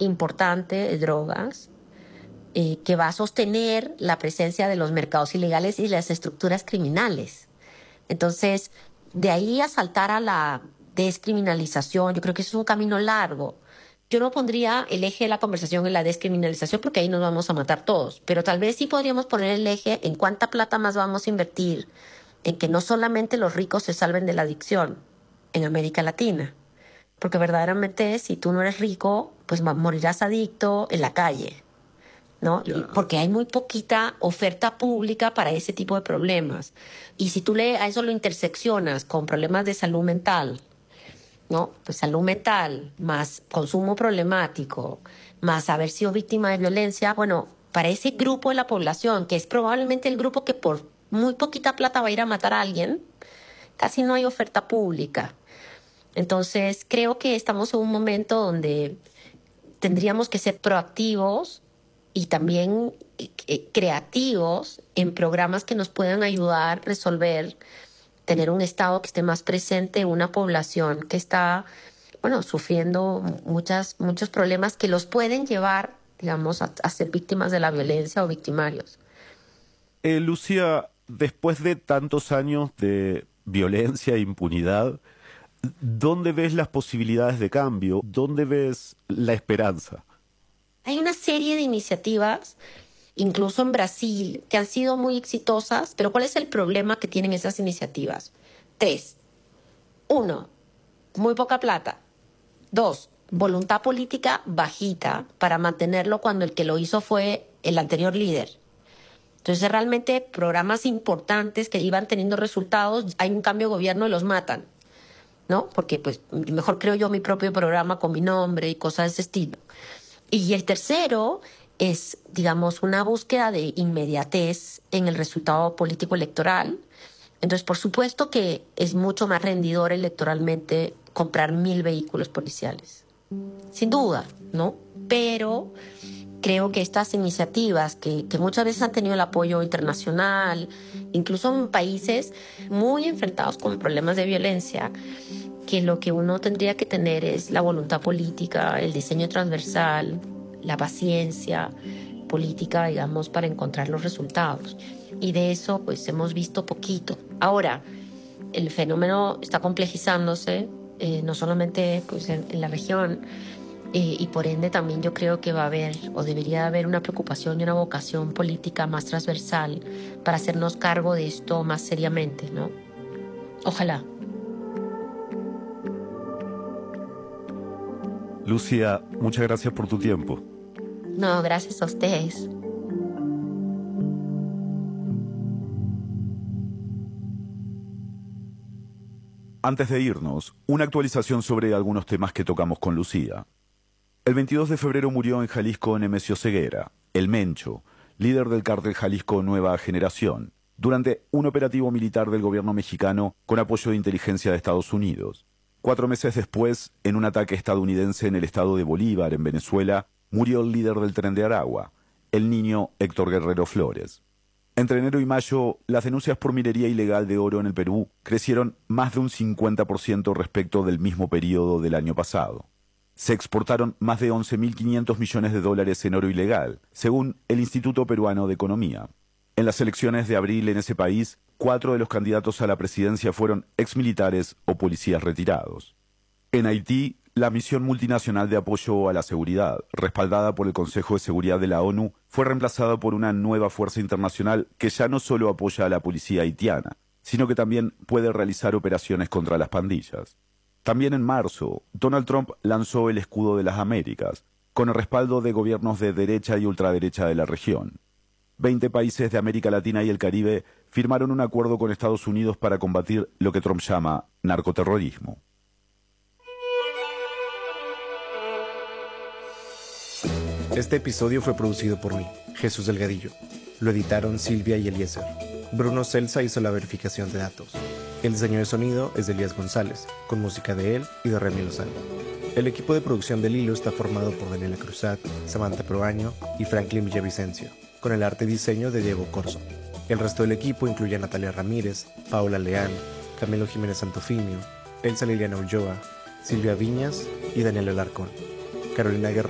importante de drogas que va a sostener la presencia de los mercados ilegales y las estructuras criminales. Entonces, de ahí a saltar a la descriminalización, yo creo que es un camino largo. Yo no pondría el eje de la conversación en la descriminalización porque ahí nos vamos a matar todos, pero tal vez sí podríamos poner el eje en cuánta plata más vamos a invertir en que no solamente los ricos se salven de la adicción en América Latina, porque verdaderamente si tú no eres rico, pues morirás adicto en la calle, ¿no? Porque hay muy poquita oferta pública para ese tipo de problemas. Y si tú a eso lo interseccionas con problemas de salud mental, ¿no? Pues salud mental, más consumo problemático, más haber sido víctima de violencia, bueno, para ese grupo de la población, que es probablemente el grupo que por muy poquita plata va a ir a matar a alguien, casi no hay oferta pública. Entonces, creo que estamos en un momento donde tendríamos que ser proactivos y también creativos en programas que nos puedan ayudar a resolver, tener un Estado que esté más presente en una población que está, bueno, sufriendo muchos problemas que los pueden llevar, digamos, a ser víctimas de la violencia o victimarios. Lucía, después de tantos años de violencia e impunidad, ¿dónde ves las posibilidades de cambio? ¿Dónde ves la esperanza? Hay una serie de iniciativas, incluso en Brasil, que han sido muy exitosas, pero ¿cuál es el problema que tienen esas iniciativas? 3. 1, muy poca plata. 2, voluntad política bajita para mantenerlo cuando el que lo hizo fue el anterior líder. Entonces, realmente programas importantes que iban teniendo resultados, hay un cambio de gobierno y los matan, ¿no? Porque, pues, mejor creo yo mi propio programa con mi nombre y cosas de ese estilo. Y el tercero es, digamos, una búsqueda de inmediatez en el resultado político electoral. Entonces, por supuesto que es mucho más rendidor electoralmente comprar 1,000 vehículos policiales. Sin duda, ¿no? Pero creo que estas iniciativas que muchas veces han tenido el apoyo internacional, incluso en países muy enfrentados con problemas de violencia, que lo que uno tendría que tener es la voluntad política, el diseño transversal, la paciencia política, digamos, para encontrar los resultados. Y de eso, pues, hemos visto poquito. Ahora, el fenómeno está complejizándose, no solamente pues, en la región, y por ende también yo creo que va a haber, o debería haber, una preocupación y una vocación política más transversal para hacernos cargo de esto más seriamente, ¿no? Ojalá. Lucía, muchas gracias por tu tiempo. No, gracias a ustedes. Antes de irnos, una actualización sobre algunos temas que tocamos con Lucía. El 22 de febrero murió en Jalisco Nemesio Ceguera, el Mencho, líder del cártel Jalisco Nueva Generación, durante un operativo militar del gobierno mexicano con apoyo de inteligencia de Estados Unidos. 4 meses después, en un ataque estadounidense en el estado de Bolívar, en Venezuela, murió el líder del Tren de Aragua, el niño Héctor Guerrero Flores. Entre enero y mayo, las denuncias por minería ilegal de oro en el Perú crecieron más de un 50% respecto del mismo periodo del año pasado. Se exportaron más de 11.500 millones de dólares en oro ilegal, según el Instituto Peruano de Economía. En las elecciones de abril en ese país, 4 de los candidatos a la presidencia fueron exmilitares o policías retirados. En Haití, la misión multinacional de apoyo a la seguridad, respaldada por el Consejo de Seguridad de la ONU, fue reemplazada por una nueva fuerza internacional que ya no solo apoya a la policía haitiana, sino que también puede realizar operaciones contra las pandillas. También en marzo, Donald Trump lanzó el Escudo de las Américas, con el respaldo de gobiernos de derecha y ultraderecha de la región. 20 países de América Latina y el Caribe firmaron un acuerdo con Estados Unidos para combatir lo que Trump llama narcoterrorismo. Este episodio fue producido por mí, Jesús Delgadillo. Lo editaron Silvia y Eliezer. Bruno Celsa hizo la verificación de datos. El diseño de sonido es de Elías González, con música de él y de Remy Lozano. El equipo de producción del Hilo está formado por Daniela Cruzat, Samantha Proaño y Franklin Villavicencio, con el arte y diseño de Diego Corso. El resto del equipo incluye a Natalia Ramírez, Paula Leán, Camilo Jiménez Santofimio, Elsa Liliana Ulloa, Silvia Viñas y Daniel Alarcón. Carolina Guerrero